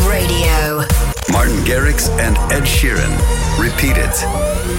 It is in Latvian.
Radio. Martin Garrix and Ed Sheeran. Repeat it.